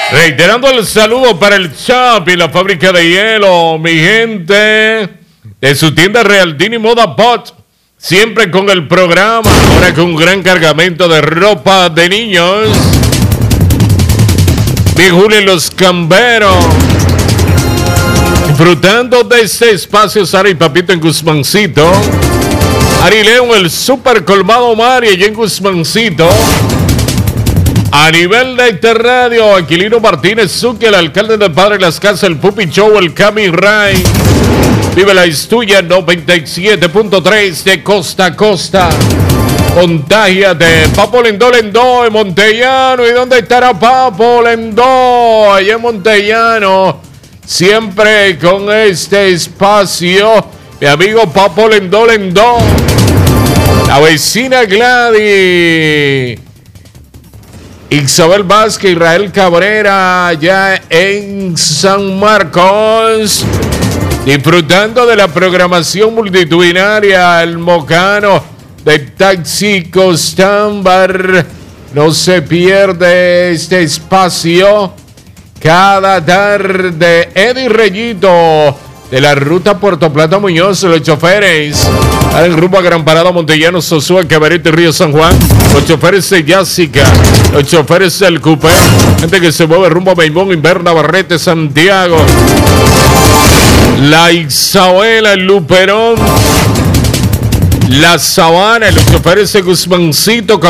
Reiterando el saludo para el Chap y la fábrica de hielo, mi gente de su tienda Realdini Moda Pot, siempre con el programa, ahora con un gran cargamento de ropa de niños. Mi Julio y los Camberos, disfrutando de este espacio, Sara y Papito en Guzmancito. Ari León, el super colmado Mari, allá en Guzmancito. A nivel de Interradio, Aquilino Martínez Zucchi, el alcalde del Padre de las Casas, el Pupi Show, el Cami Ray. Vive la Estuya 97.3 de costa a costa. Contágiate, Papo Lendó en Montellano. ¿Y dónde estará Papo Lendó? Allá en Montellano. Siempre con este espacio. Mi amigo Papo Lendó. La vecina Gladys. Isabel Vázquez, Israel Cabrera, allá en San Marcos, disfrutando de la programación multitudinaria, el Mocano de Taxi Costambar. No se pierde este espacio cada tarde. Eddie Reyito, de la ruta Puerto Plata Muñoz, los choferes en rumbo a Gran Parada, Montellano, Sosúa, Cabarete, Río San Juan, los choferes de Yásica, los choferes del Coupé, gente que se mueve rumbo a Beimón, Inverna, Barrete, Santiago, la Isabuela, el Luperón, la Sabana, los choferes de Guzmancito,